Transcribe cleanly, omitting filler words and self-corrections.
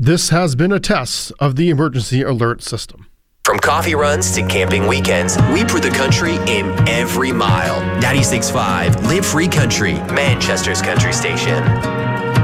This has been a test of the emergency alert system. From coffee runs to camping weekends, we put the country in every mile. 96.5 Live Free Country, Manchester's country station.